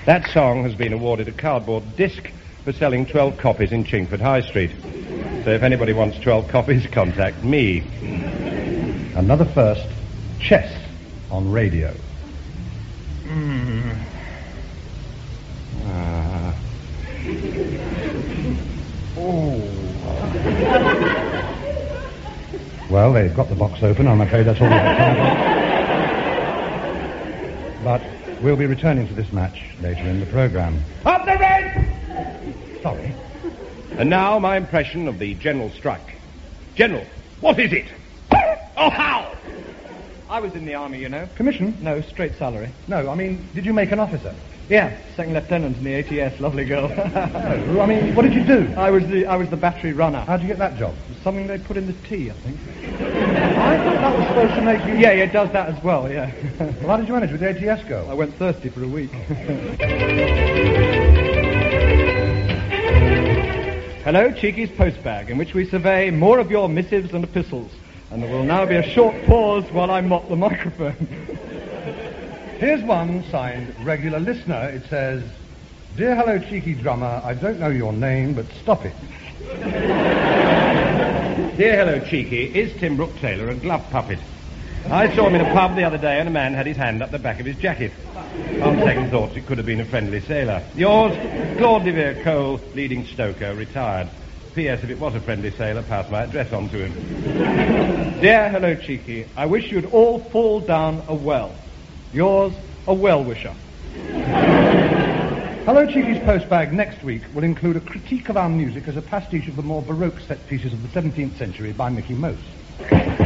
That song has been awarded a cardboard disc for selling 12 copies in Chingford High Street. So if anybody wants 12 copies, contact me. Another first, chess on radio. Well, they've got the box open. I'm afraid that's all we have time for. But we'll be returning to this match later in the programme. Up the red! Sorry. And now my impression of the general strike. General, what is it? Oh, how? I was in the army, you know. Commission? No, straight salary. No, I mean, did you make an officer? Yeah, second lieutenant in the ATS, lovely girl. No, I mean, what did you do? I was the battery runner. How'd you get that job? Something they put in the tea, I think. I thought that was supposed to make you... Yeah, it does that as well, yeah. Well, how did you manage with the ATS girl? I went thirsty for a week. Hello, Cheeky's Postbag, in which we survey more of your missives and epistles. And there will now be a short pause while I mop the microphone. Here's one signed Regular Listener. It says, Dear Hello Cheeky Drummer, I don't know your name, but stop it. Dear Hello Cheeky, is Tim Brooke Taylor a glove puppet? I saw him in a pub the other day and a man had his hand up the back of his jacket. On second thoughts, it could have been a friendly sailor. Yours, Claude de Vere Cole, leading stoker, retired. P.S. If it was a friendly sailor, pass my address on to him. Dear Hello Cheeky, I wish you'd all fall down a well. Yours, a well-wisher. Hello Cheeky's Postbag next week will include a critique of our music as a pastiche of the more Baroque set pieces of the 17th century by Mickey Most.